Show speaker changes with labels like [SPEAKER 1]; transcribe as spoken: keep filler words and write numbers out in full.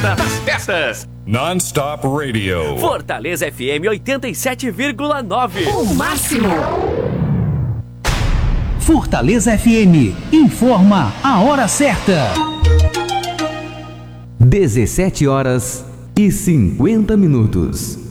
[SPEAKER 1] Casa das Festas.
[SPEAKER 2] Non-Stop Radio.
[SPEAKER 1] Fortaleza F M oitenta e sete vírgula nove.
[SPEAKER 3] O máximo. Fortaleza F M informa a hora certa.
[SPEAKER 4] dezessete horas e cinquenta minutos.